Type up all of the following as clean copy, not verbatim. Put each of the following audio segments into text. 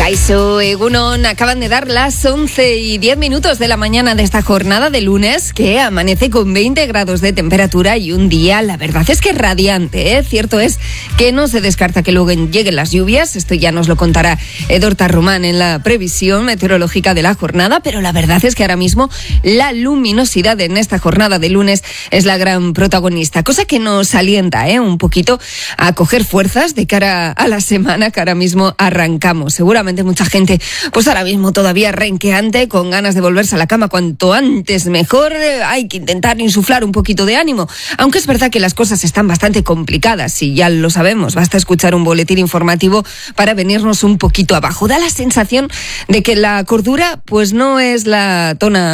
Kaixo, Egunon, acaban de dar las 11:10 de la mañana de esta jornada de lunes, que amanece con 20 grados de temperatura y un día, la verdad es que radiante, ¿eh? Cierto es que no se descarta que luego lleguen las lluvias, esto ya nos lo contará Dorta Román en la previsión meteorológica de la jornada, pero la verdad es que ahora mismo la luminosidad en esta jornada de lunes es la gran protagonista, cosa que nos alienta un poquito a coger fuerzas de cara a la semana que ahora mismo arrancamos. Seguramente mucha gente, pues ahora mismo todavía renqueante, con ganas de volverse a la cama cuanto antes mejor. Hay que intentar insuflar un poquito de ánimo, aunque es verdad que las cosas están bastante complicadas y ya lo sabemos, basta escuchar un boletín informativo para venirnos un poquito abajo. Da la sensación de que la cordura pues no es la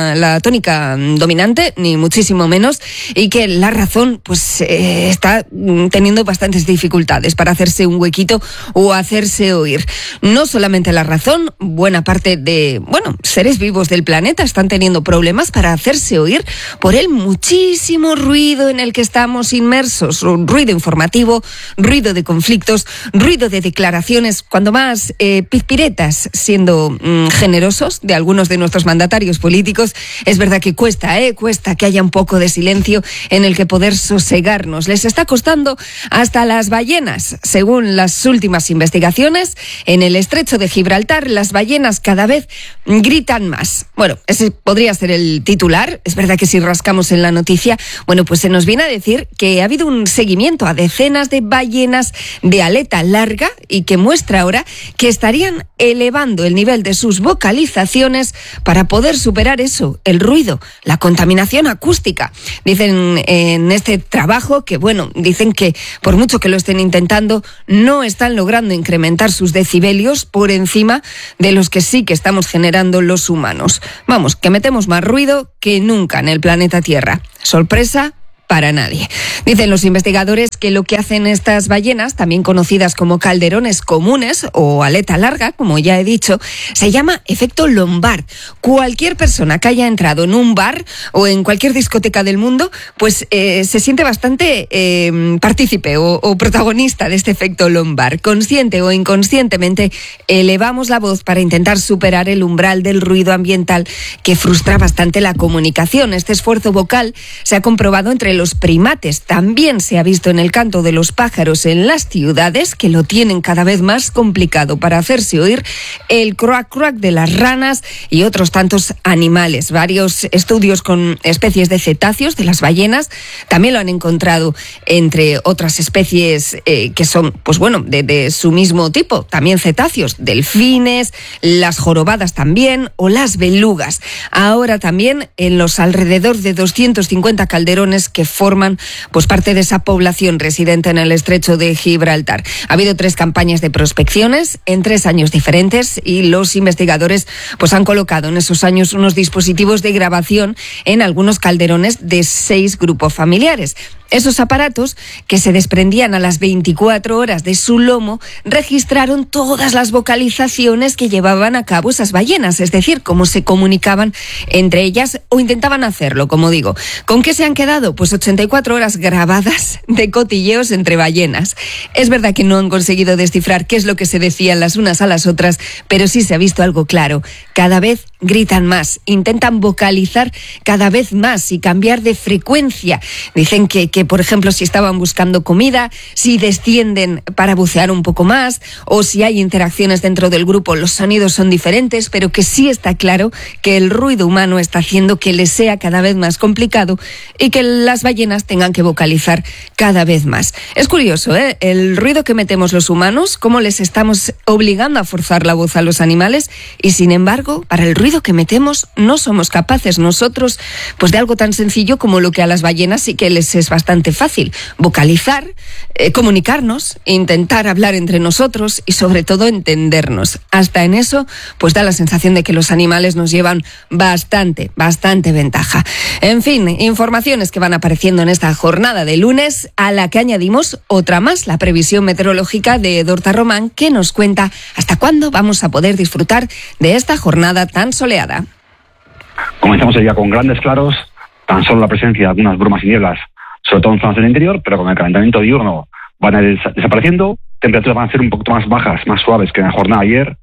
tónica dominante, ni muchísimo menos, y que la razón pues está teniendo bastantes dificultades para hacerse un huequito o hacerse oír. No solamente la razón, buena parte de, seres vivos del planeta están teniendo problemas para hacerse oír por el muchísimo ruido en el que estamos inmersos. Ruido informativo, ruido de conflictos, ruido de declaraciones, cuando más pizpiretas, siendo generosos, de algunos de nuestros mandatarios políticos. Es verdad que cuesta que haya un poco de silencio en el que poder sosegarnos. Les está costando hasta las ballenas. Según las últimas investigaciones, en el estrecho de Gibraltar, las ballenas cada vez gritan más. Bueno, ese podría ser el titular. Es verdad que si rascamos en la noticia, pues se nos viene a decir que ha habido un seguimiento a decenas de ballenas de aleta larga y que muestra ahora que estarían elevando el nivel de sus vocalizaciones para poder superar eso, el ruido, la contaminación acústica. Dicen en este trabajo que, dicen que por mucho que lo estén intentando, no están logrando incrementar sus decibelios por encima de los que sí que estamos generando los humanos. Vamos, que metemos más ruido que nunca en el planeta Tierra. Sorpresa para nadie. Dicen los investigadores que lo que hacen estas ballenas, también conocidas como calderones comunes o aleta larga, como ya he dicho, se llama efecto Lombard. Cualquier persona que haya entrado en un bar o en cualquier discoteca del mundo, pues se siente bastante partícipe o protagonista de este efecto Lombard. Consciente o inconscientemente, elevamos la voz para intentar superar el umbral del ruido ambiental que frustra bastante la comunicación. Este esfuerzo vocal se ha comprobado entre los primates. También se ha visto en el canto de los pájaros en las ciudades, que lo tienen cada vez más complicado para hacerse oír, el croak croak de las ranas y otros tantos animales. Varios estudios con especies de cetáceos, de las ballenas, también lo han encontrado entre otras especies que son, de su mismo tipo, también cetáceos, delfines, las jorobadas también, o las belugas. Ahora también en los alrededor de 250 calderones que forman parte de esa población residente en el estrecho de Gibraltar. Ha habido 3 campañas de prospecciones en 3 años diferentes y los investigadores han colocado en esos años unos dispositivos de grabación en algunos calderones de 6 grupos familiares. Esos aparatos, que se desprendían a las 24 horas de su lomo, registraron todas las vocalizaciones que llevaban a cabo esas ballenas, es decir, cómo se comunicaban entre ellas o intentaban hacerlo, como digo. ¿Con qué se han quedado? 84 horas grabadas de cotilleos entre ballenas. Es verdad que no han conseguido descifrar qué es lo que se decían las unas a las otras, pero sí se ha visto algo claro. Cada vez gritan más, intentan vocalizar cada vez más y cambiar de frecuencia. Dicen que por ejemplo, si estaban buscando comida, si descienden para bucear un poco más, o si hay interacciones dentro del grupo, los sonidos son diferentes, pero que sí está claro que el ruido humano está haciendo que les sea cada vez más complicado y que las ballenas tengan que vocalizar cada vez más. Es curioso, el ruido que metemos los humanos, cómo les estamos obligando a forzar la voz a los animales, y sin embargo, para el ruido que metemos no somos capaces nosotros de algo tan sencillo como lo que a las ballenas sí que les es bastante fácil: vocalizar, comunicarnos, intentar hablar entre nosotros y sobre todo entendernos. Hasta en eso da la sensación de que los animales nos llevan bastante ventaja. En fin, informaciones que van apareciendo en esta jornada de lunes, a la que añadimos otra más, la previsión meteorológica de Dorta Román, que nos cuenta hasta cuándo vamos a poder disfrutar de esta jornada tan soleada. Comenzamos el día con grandes claros, tan solo la presencia de algunas brumas y nieblas, sobre todo en zonas del interior, pero con el calentamiento diurno van a ir desapareciendo. Temperaturas van a ser un poquito más bajas, más suaves que en la jornada de ayer.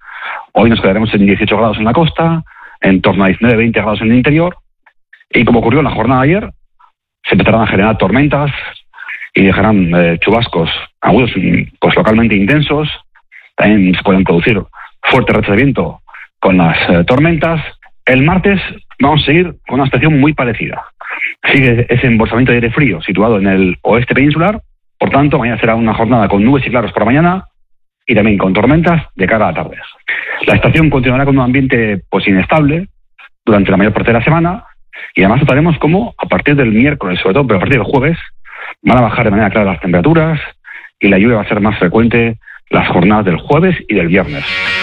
Hoy nos quedaremos en 18 grados en la costa, en torno a 19-20 grados en el interior. Y como ocurrió en la jornada de ayer, se empezarán a generar tormentas y dejarán chubascos agudos, pues localmente intensos. También se pueden producir fuertes rachas de viento con las tormentas. El martes vamos a seguir con una situación muy parecida. Sigue ese embolsamiento de aire frío situado en el oeste peninsular. Por tanto, mañana será una jornada con nubes y claros por la mañana y también con tormentas de cara a la tarde. La estación continuará con un ambiente pues inestable durante la mayor parte de la semana y además notaremos cómo a partir del miércoles, sobre todo, pero a partir del jueves, van a bajar de manera clara las temperaturas y la lluvia va a ser más frecuente las jornadas del jueves y del viernes.